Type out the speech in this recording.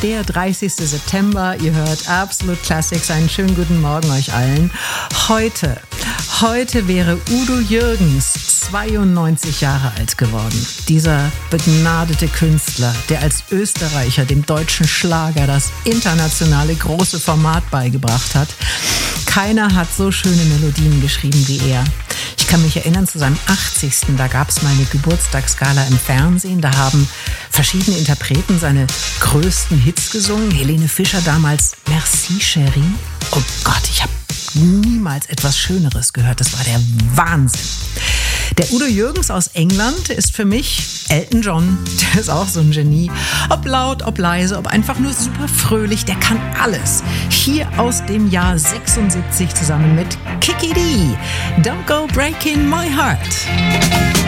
der 30. September. Ihr hört Absolute Classics. Einen schönen guten Morgen euch allen. Heute wäre Udo Jürgens 92 Jahre alt geworden. Dieser begnadete Künstler, der als Österreicher dem deutschen Schlager das internationale große Format beigebracht hat. Keiner hat so schöne Melodien geschrieben wie er. Ich kann mich erinnern, zu seinem 80. Da gab es mal eine Geburtstagsgala im Fernsehen. Da haben verschiedene Interpreten seine größten Hits gesungen. Helene Fischer damals Merci Chérie. Oh Gott, ich habe niemals etwas Schöneres gehört. Das war der Wahnsinn. Der Udo Jürgens aus England ist für mich Elton John. Der ist auch so ein Genie. Ob laut, ob leise, ob einfach nur super fröhlich, der kann alles. Hier aus dem Jahr 76 zusammen mit Kiki Dee. Don't go breaking my heart.